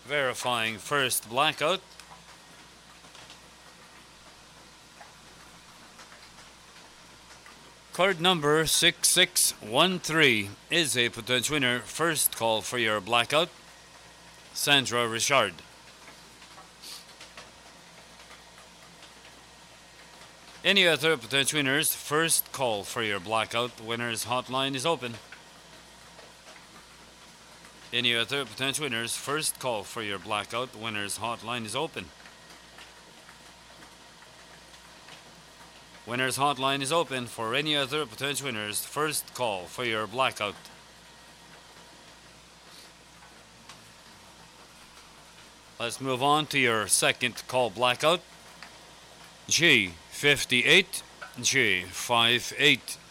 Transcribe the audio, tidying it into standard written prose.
Verifying first blackout. Card number 6613 is a potential winner. First call for your blackout. Sandra Richard. Any other potential winners, first call for your blackout. Winners hotline is open. Any other potential winners, first call for your blackout. Winners hotline is open. Winners hotline is open for any other potential winners. First call for your blackout. Let's move on to your second call blackout. G58, G58.